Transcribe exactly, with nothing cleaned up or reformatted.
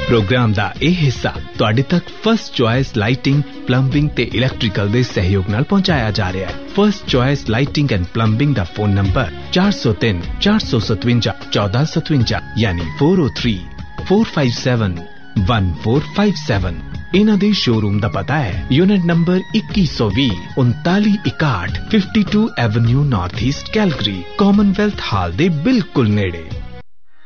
Programme दा ਇਹ ਹਿੱਸਾ ਤੁਹਾਡੇ ਤੱਕ ਫਸਟ ਚੁਆਇਸ ਲਾਈਟਿੰਗ ਪਲੰਬਿੰਗ ਤੇ ਇਲੈਕਟ੍ਰੀਕਲ ਦੇ ਸਹਿਯੋਗ ਨਾਲ ਪਹੁੰਚਾਇਆ ਜਾ ਰਿਹਾ ਹੈ। First choice lighting and plumbing the phone number ਚਾਰ ਸੌ ਤਿੰਨ ਚਾਰ ਸੌ ਸਤਵੰਜਾ ਚੌਦਾਂ ਸਤਵੰਜਾ ਯਾਨੀ ਚਾਰ ਸੌ ਤਿੰਨ ਚਾਰ ਪੰਜ ਸੱਤ ਇੱਕ ਚਾਰ ਪੰਜ ਸੱਤ। ਇਹਨਾਂ ਦੇ ਸ਼ੋਰੂਮ ਦਾ ਪਤਾ ਹੈ ਯੂਨਿਟ ਨੰਬਰ ਇੱਕੀ ਸੌ ਵੀਹ ਉਨਤਾਲੀ ਇਕਾਹਠ ਬਾवन Avenue north east Calgary Commonwealth हाल दे बिल्कुल नेड़े।